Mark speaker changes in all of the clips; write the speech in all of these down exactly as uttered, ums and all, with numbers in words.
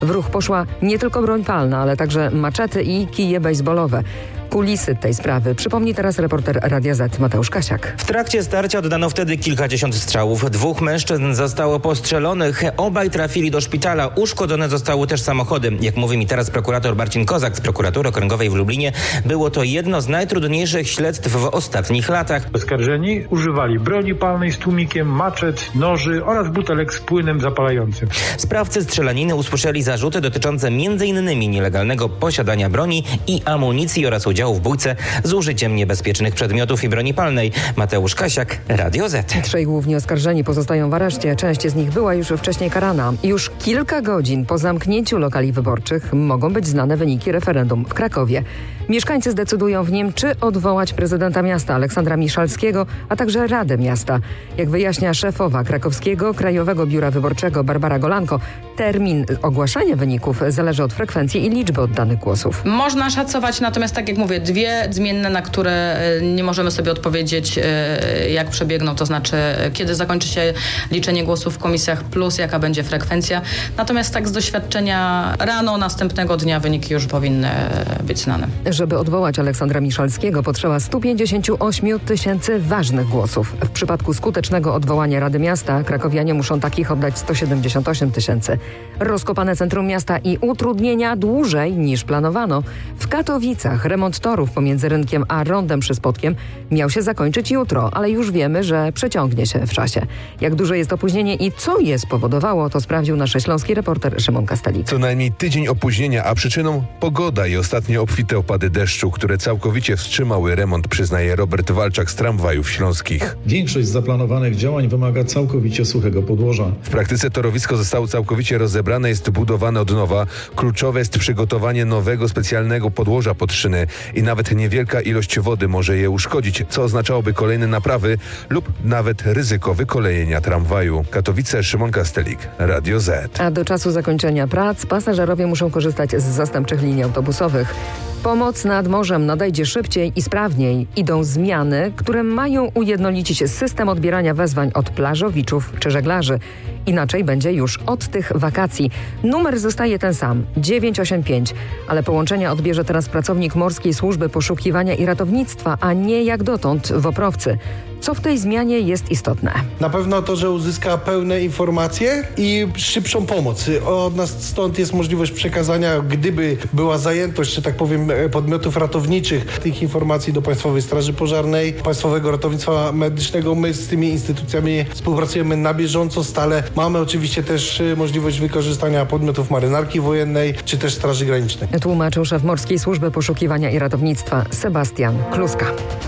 Speaker 1: W ruch poszła nie tylko broń palna, ale także maczety i kije bejsbolowe. Kulisy tej sprawy przypomni teraz reporter Radia Z Mateusz Kasiak.
Speaker 2: W trakcie starcia oddano wtedy kilkadziesiąt strzałów. Dwóch mężczyzn zostało postrzelonych. Obaj trafili do szpitala. Uszkodzone zostały też samochody. Jak mówi mi teraz prokurator Marcin Kozak z prokuratury okręgowej w Lublinie, było to jedno z najtrudniejszych śledztw w ostatnich latach.
Speaker 3: Oskarżeni używali broni palnej z tłumikiem, maczet, noży oraz butelek z płynem zapalającym.
Speaker 2: Sprawcy strzelaniny usłyszeli zarzuty dotyczące m.in. nielegalnego posiadania broni i amunicji oraz udziału w bójce z użyciem niebezpiecznych przedmiotów i broni palnej. Mateusz Kasiak, Radio Z.
Speaker 1: Trzej główni oskarżeni pozostają w areszcie. Część z nich była już wcześniej karana. Już kilka godzin po zamknięciu lokali wyborczych mogą być znane wyniki referendum w Krakowie. Mieszkańcy zdecydują w nim, czy odwołać prezydenta miasta Aleksandra Miszalskiego, a także Radę Miasta. Jak wyjaśnia szefowa krakowskiego Krajowego Biura Wyborczego Barbara Golanko, termin ogłaszania wyników zależy od frekwencji i liczby oddanych głosów.
Speaker 4: Można szacować, natomiast tak jak mówię, dwie zmienne, na które nie możemy sobie odpowiedzieć, jak przebiegną, to znaczy kiedy zakończy się liczenie głosów w komisjach plus jaka będzie frekwencja. Natomiast tak z doświadczenia rano następnego dnia wyniki już powinny być znane.
Speaker 1: Żeby odwołać Aleksandra Miszalskiego, potrzeba sto pięćdziesiąt osiem tysięcy ważnych głosów. W przypadku skutecznego odwołania Rady Miasta krakowianie muszą takich oddać sto siedemdziesiąt osiem tysięcy. Rozkopane centrum miasta i utrudnienia dłużej niż planowano. W Katowicach remont torów pomiędzy rynkiem a rondem przy Spodkiem miał się zakończyć jutro, ale już wiemy, że przeciągnie się w czasie. Jak duże jest opóźnienie i co je spowodowało, to sprawdził nasz śląski reporter Szymon Kastelik.
Speaker 5: Co najmniej tydzień opóźnienia, a przyczyną pogoda i ostatnie obfite opady deszczu, które całkowicie wstrzymały remont, przyznaje Robert Walczak z Tramwajów Śląskich.
Speaker 6: Większość z zaplanowanych działań wymaga całkowicie suchego podłoża.
Speaker 5: W praktyce torowisko zostało całkowicie rozebrane, jest budowane od nowa. Kluczowe jest przygotowanie nowego specjalnego podłoża pod szyny i nawet niewielka ilość wody może je uszkodzić, co oznaczałoby kolejne naprawy lub nawet ryzyko wykolejenia tramwaju. Katowice, Szymon Kastelik, Radio Z.
Speaker 1: A do czasu zakończenia prac pasażerowie muszą korzystać z zastępczych linii autobusowych. Pomoc nad morzem nadejdzie szybciej i sprawniej. Idą zmiany, które mają ujednolicić system odbierania wezwań od plażowiczów czy żeglarzy. Inaczej będzie już od tych wakacji. Numer zostaje ten sam, dziewięć osiem pięć, ale połączenia odbierze teraz pracownik Morskiej Służby Poszukiwania i Ratownictwa, a nie jak dotąd woprowcy. Co w tej zmianie jest istotne?
Speaker 7: Na pewno to, że uzyska pełne informacje i szybszą pomoc. Od nas stąd jest możliwość przekazania, gdyby była zajętość, że tak powiem, podmiotów ratowniczych, tych informacji do Państwowej Straży Pożarnej, Państwowego Ratownictwa Medycznego. My z tymi instytucjami współpracujemy na bieżąco, stale. Mamy oczywiście też możliwość wykorzystania podmiotów Marynarki Wojennej, czy też Straży Granicznej.
Speaker 1: Tłumaczył szef Morskiej Służby Poszukiwania i Ratownictwa Sebastian Kluska.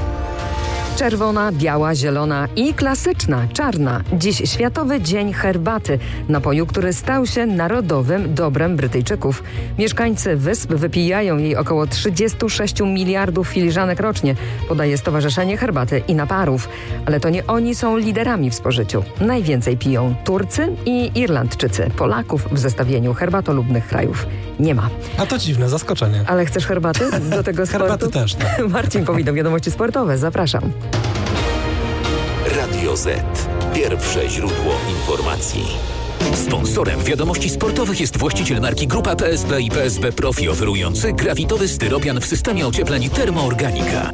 Speaker 1: Czerwona, biała, zielona i klasyczna, czarna. Dziś Światowy Dzień Herbaty, napoju, który stał się narodowym dobrem Brytyjczyków. Mieszkańcy wysp wypijają jej około trzydzieści sześć miliardów filiżanek rocznie, podaje Stowarzyszenie Herbaty i Naparów. Ale to nie oni są liderami w spożyciu. Najwięcej piją Turcy i Irlandczycy. Polaków w zestawieniu herbatolubnych krajów nie ma.
Speaker 8: A to dziwne zaskoczenie.
Speaker 1: Ale chcesz herbaty do tego sportu?
Speaker 8: Herbaty też, tak.
Speaker 1: Marcin Powidał, Wiadomości Sportowe. Zapraszam.
Speaker 9: Radio Z. Pierwsze źródło informacji. Sponsorem Wiadomości Sportowych jest właściciel marki Grupa P S B i P S B Profi, oferujący grafitowy styropian w systemie ociepleń Termoorganika.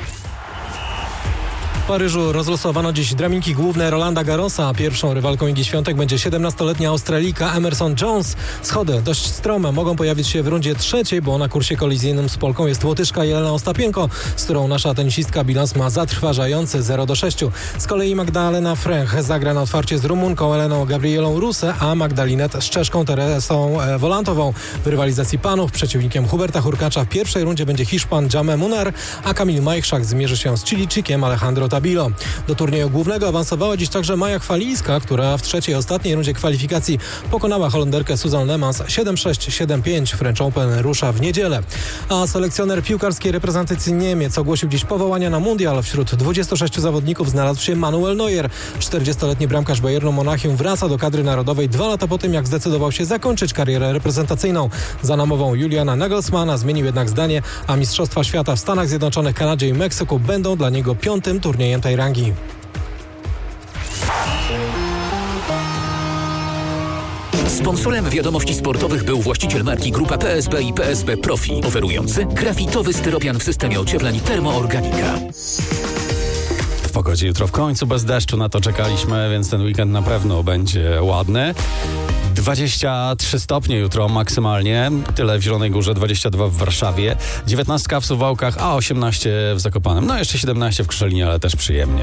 Speaker 8: W Paryżu rozlosowano dziś drabinki główne Rolanda Garrosa. Pierwszą rywalką Igi Świątek będzie siedemnastoletnia Australijka Emerson Jones. Schody dość strome mogą pojawić się w rundzie trzeciej, bo na kursie kolizyjnym z Polką jest Łotyszka Jelena Ostapienko, z którą nasza tenisistka bilans ma zatrważający zero do sześciu. Z kolei Magdalena Fręch zagra na otwarcie z Rumunką Eleną Gabrielą Rusę, a Magdalinet z Czeszką Teresą Wolantową. W rywalizacji panów przeciwnikiem Huberta Hurkacza w pierwszej rundzie będzie Hiszpan Jame Munar, a Kamil Majchrzak zmierzy się z Chilijczykiem Alejandro Tabilo. Do turnieju głównego awansowała dziś także Maja Chwalińska, która w trzeciej ostatniej rundzie kwalifikacji pokonała Holenderkę Susan Lemans siedem sześć siedem pięć. French Open rusza w niedzielę. A selekcjoner piłkarskiej reprezentacji Niemiec ogłosił dziś powołania na mundial. Wśród dwudziestu sześciu zawodników znalazł się Manuel Neuer. czterdziestoletni bramkarz Bayernu Monachium wraca do kadry narodowej dwa lata po tym, jak zdecydował się zakończyć karierę reprezentacyjną. Za namową Juliana Nagelsmana zmienił jednak zdanie, a Mistrzostwa Świata w Stanach Zjednoczonych, Kanadzie i Meksyku będą dla niego piątym turniejem tej rangi.
Speaker 9: Sport. Sponsorem wiadomości sportowych był właściciel marki Grupa P S B i P S B Profi, oferujący grafitowy styropian w systemie ociepleń Termoorganika.
Speaker 10: W pogodzie jutro w końcu bez deszczu, na to czekaliśmy, więc ten weekend na pewno będzie ładny. dwadzieścia trzy stopnie jutro maksymalnie, tyle w Zielonej Górze, dwadzieścia dwa w Warszawie, dziewiętnaście w Suwałkach, a osiemnaście w Zakopanem. No jeszcze siedemnaście w Koszalinie, ale też przyjemnie.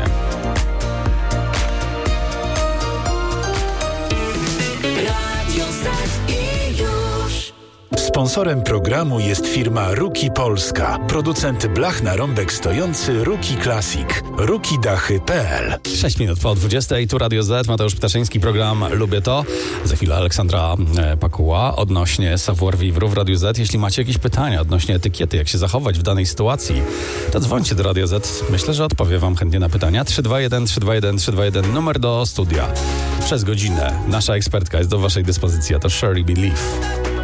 Speaker 11: Sponsorem programu jest firma Ruki Polska, producent blach na rąbek stojący Ruki Classic, ruki dachy kropka p l.
Speaker 10: sześć minut po dwudziestej, tu Radio Z, Mateusz Ptaszyński, program Lubię to. Za chwilę Aleksandra Pakuła odnośnie savoir vivre w Radiu Z. Jeśli macie jakieś pytania odnośnie etykiety, jak się zachować w danej sytuacji, to dzwońcie do Radio Z. Myślę, że odpowie wam chętnie na pytania. trzy dwa jeden trzy dwa jeden trzy dwa jeden, numer do studia. Przez godzinę nasza ekspertka jest do waszej dyspozycji, a to Shirley Believe.